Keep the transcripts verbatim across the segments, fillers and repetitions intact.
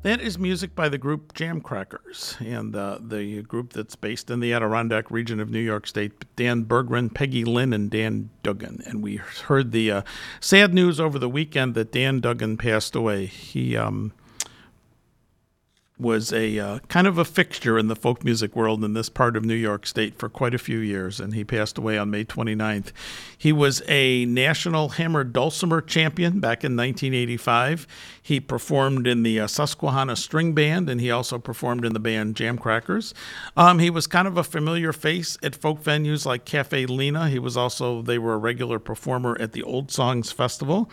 That is music by the group Jam Crackers, and uh, the group that's based in the Adirondack region of New York State. Dan Berggren, Peggy Lynn, and Dan Duggan. And we heard the uh, sad news over the weekend that Dan Duggan passed away. He um, was a uh, kind of a fixture in the folk music world in this part of New York State for quite a few years, and he passed away on May twenty-ninth. He was a national hammered dulcimer champion back in nineteen eighty-five. He performed in the uh, Susquehanna String Band, and he also performed in the band Jam Crackers. Um, he was kind of a familiar face at folk venues like Cafe Lena. He was also, they were a regular performer at the Old Songs Festival.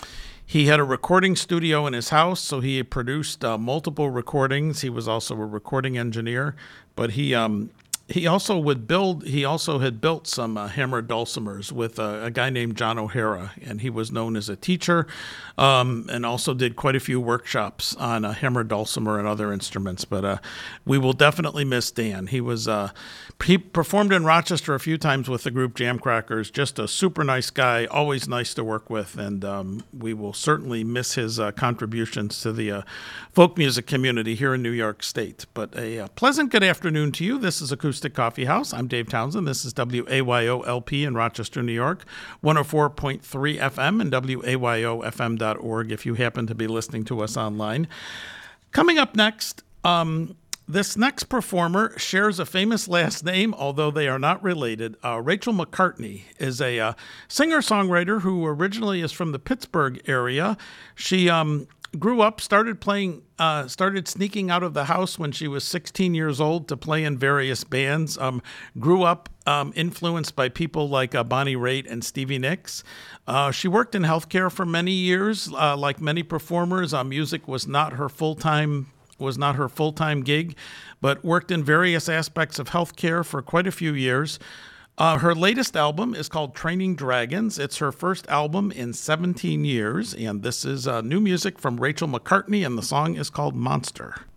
He had a recording studio in his house, so he had produced uh, multiple recordings. He was also a recording engineer, but he um, he also would build. He also had built some uh, hammered dulcimers with a, a guy named John O'Hara, and he was known as a teacher, um, and also did quite a few workshops on a hammered dulcimer and other instruments. But uh, we will definitely miss Dan. He was uh, he performed in Rochester a few times with the group Jam Crackers. Just a super nice guy, always nice to work with, and um, we will certainly miss his uh, contributions to the uh, folk music community here in New York State. But a, a pleasant good afternoon to you. This is Acoustic Coffee House. I'm Dave Townsend. This is W A Y O L P in Rochester, New York, one oh four point three F M and W A Y O F M dot org if you happen to be listening to us online. Coming up next, um, this next performer shares a famous last name, although they are not related. Uh, Rachel McCartney is a uh, singer-songwriter who originally is from the Pittsburgh area. She um, grew up, started playing, uh, started sneaking out of the house when she was sixteen years old to play in various bands. Um, grew up um, influenced by people like uh, Bonnie Raitt and Stevie Nicks. Uh, she worked in healthcare for many years. Uh, like many performers, uh, music was not her full-time was not her full-time gig, but worked in various aspects of healthcare for quite a few years. Uh, her latest album is called Training Dragons. It's her first album in seventeen years, and this is uh, new music from Rachel McCartney, and the song is called Monster.